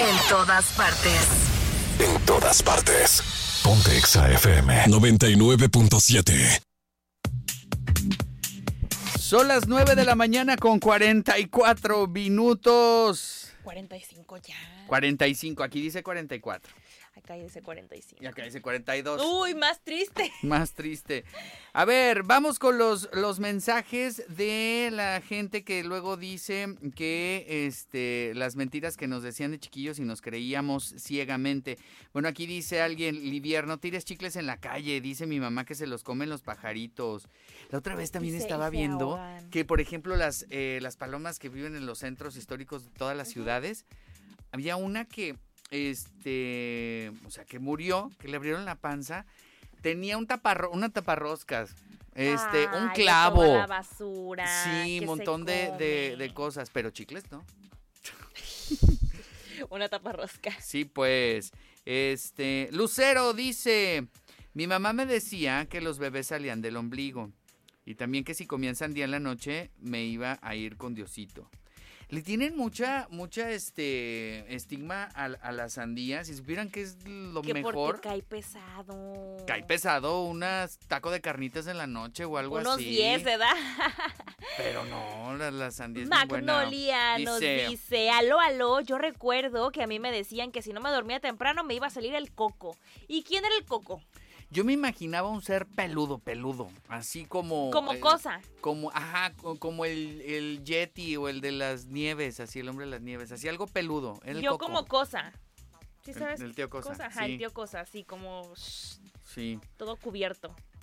En todas partes. En todas partes. Ponte Exa FM 99.7. Son las 9 de la mañana con 44 minutos. 45 ya. 45, aquí dice 44. Acá dice 45. Y acá dice 42. Uy, más triste. Más triste. A ver, vamos con los mensajes de la gente que luego dice que las mentiras que nos decían de chiquillos y nos creíamos ciegamente. Bueno, aquí dice alguien, Livier, no tires chicles en la calle, dice mi mamá que se los comen los pajaritos. La otra vez también estaba viendo ahogan. que, por ejemplo, las palomas que viven en los centros históricos de todas las ciudades, había una que o sea, que murió, que le abrieron la panza, tenía una taparroscas, un clavo. Toda la basura. Sí, un montón de cosas, pero chicles, ¿no? Una taparrosca. Sí, pues, Lucero dice, mi mamá me decía que los bebés salían del ombligo y también que si comían sandía en la noche me iba a ir con Diosito. Le tienen mucha estigma a la sandía. Si supieran que es lo que mejor. Porque cae pesado. Cae pesado, un taco de carnitas en la noche o algo Unos así. 10, ¿verdad? Pero no, la sandía es muy buena. Magnolia nos dice, aló, yo recuerdo que a mí me decían que si no me dormía temprano me iba a salir el coco. ¿Y quién era el coco? Yo me imaginaba un ser peludo, así como... Como cosa. Como el Yeti o el de las nieves, así el hombre de las nieves, así algo peludo. Yo coco. como cosa. ¿Sí sabes? El tío Cosa. Ajá, sí. el tío Cosa, así como... Sí. Todo cubierto.